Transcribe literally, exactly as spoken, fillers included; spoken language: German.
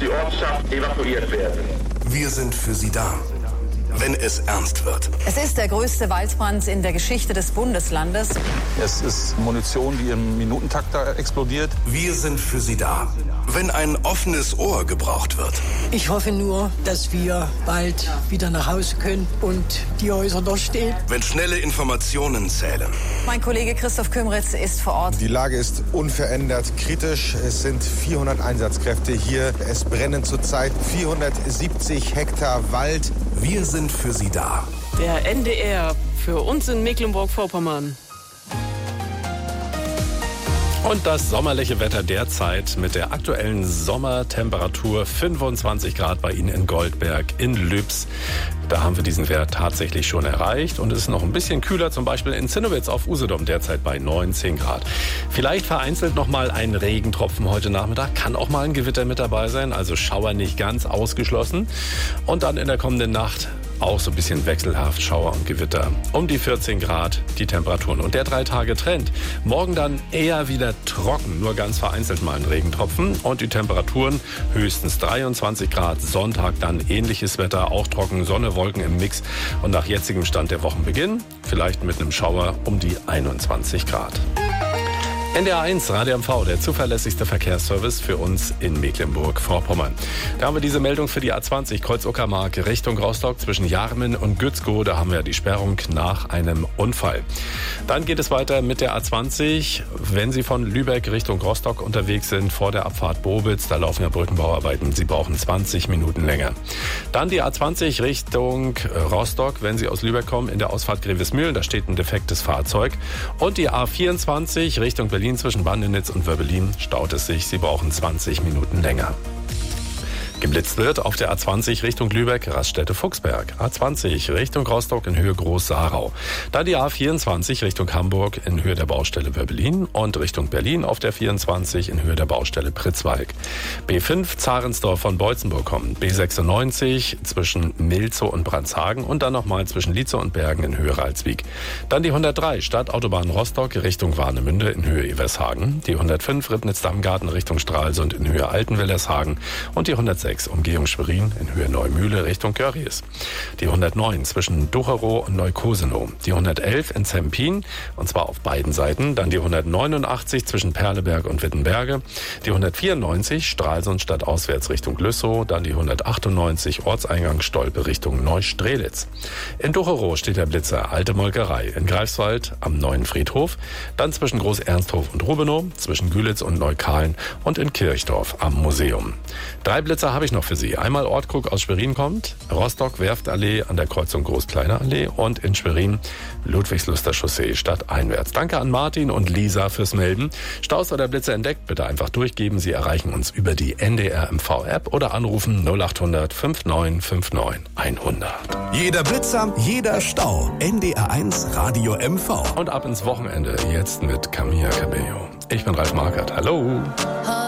die Ortschaft evakuiert werden. Wir sind für Sie da, wenn es ernst wird. Es ist der größte Waldbrand in der Geschichte des Bundeslandes. Es ist Munition, die im Minutentakt da explodiert. Wir sind für Sie da, wenn ein offenes Ohr gebraucht wird. Ich hoffe nur, dass wir bald wieder nach Hause können und die Häuser noch stehen. Wenn schnelle Informationen zählen. Mein Kollege Christoph Kümritz ist vor Ort. Die Lage ist unverändert kritisch. Es sind vierhundert Einsatzkräfte hier. Es brennen zurzeit vierhundertsiebzig Hektar Wald. Wir sind für Sie da. Der N D R für uns in Mecklenburg-Vorpommern. Und das sommerliche Wetter derzeit mit der aktuellen Sommertemperatur fünfundzwanzig Grad bei Ihnen in Goldberg, in Lübs. Da haben wir diesen Wert tatsächlich schon erreicht und es ist noch ein bisschen kühler, zum Beispiel in Zinnowitz auf Usedom derzeit bei neunzehn Grad. Vielleicht vereinzelt noch mal ein Regentropfen heute Nachmittag, kann auch mal ein Gewitter mit dabei sein, also Schauer nicht ganz ausgeschlossen. Und dann in der kommenden Nacht auch so ein bisschen wechselhaft, Schauer und Gewitter. Um die vierzehn Grad die Temperaturen. Und der drei Tage Trend. Morgen dann eher wieder trocken, nur ganz vereinzelt mal ein Regentropfen. Und die Temperaturen höchstens dreiundzwanzig Grad. Sonntag dann ähnliches Wetter, auch trocken, Sonne, Wolken im Mix. Und nach jetzigem Stand der Wochenbeginn vielleicht mit einem Schauer um die einundzwanzig Grad. N D R eins, Radio M V, der zuverlässigste Verkehrsservice für uns in Mecklenburg-Vorpommern. Da haben wir diese Meldung für die A zwanzig, Kreuz Uckermark, Richtung Rostock zwischen Jarmen und Gützkow. Da haben wir die Sperrung nach einem Unfall. Dann geht es weiter mit der A zwanzig, wenn Sie von Lübeck Richtung Rostock unterwegs sind, vor der Abfahrt Bobitz. Da laufen ja Brückenbauarbeiten. Sie brauchen zwanzig Minuten länger. Dann die A zwanzig Richtung Rostock, wenn Sie aus Lübeck kommen, in der Ausfahrt Grevesmühlen. Da steht ein defektes Fahrzeug. Und die A vierundzwanzig Richtung Berlin. Zwischen Bandenitz und Wöbbelin staut es sich. Sie brauchen zwanzig Minuten länger. Geblitzt wird auf der A zwanzig Richtung Lübeck, Raststätte-Fuchsberg. A zwanzig Richtung Rostock in Höhe Groß-Sarau. Dann die A vierundzwanzig Richtung Hamburg in Höhe der Baustelle Wöbbelin und Richtung Berlin auf der vierundzwanzig in Höhe der Baustelle Pritzwalk. B fünf Zarensdorf von Beutzenburg kommen. B sechsundneunzig zwischen Milzow und Brandshagen und dann nochmal zwischen Lietzow und Bergen in Höhe Ralswiek. Dann die hundertdrei Stadtautobahn Rostock Richtung Warnemünde in Höhe Evershagen. Die hundertfünf Ribnitz-Dammgarten Richtung Stralsund in Höhe Altenwillershagen und die hundertsechs Umgehung Schwerin in Höhe Neumühle Richtung Görries. Die hundertneun zwischen Ducherow und Neukosenow. Die hundertelf in Zempin und zwar auf beiden Seiten. Dann die hundertneunundachtzig zwischen Perleberg und Wittenberge. Die hundertvierundneunzig Stralsund stadtauswärts Richtung Lüssow. Dann die hundertachtundneunzig Ortseingang Stolpe Richtung Neustrelitz. In Ducherow steht der Blitzer Alte Molkerei. In Greifswald am Neuen Friedhof. Dann zwischen Groß-Ernsthof und Rubenow. Zwischen Gülitz und Neukahlen und in Kirchdorf am Museum. Drei Blitzer habe ich noch für Sie. Einmal Ortkrug aus Schwerin kommt, Rostock Werftallee an der Kreuzung Groß-Kleine Allee und in Schwerin Ludwigsluster Chaussee stadteinwärts. Danke an Martin und Lisa fürs Melden. Staus oder Blitzer entdeckt, bitte einfach durchgeben. Sie erreichen uns über die N D R M V-App oder anrufen null achthundert fünfundneunzig neunundfünfzig hundert. Jeder Blitzer, jeder Stau. N D R eins Radio M V. Und ab ins Wochenende, jetzt mit Camilla Cabello. Ich bin Ralf Markert. Hallo.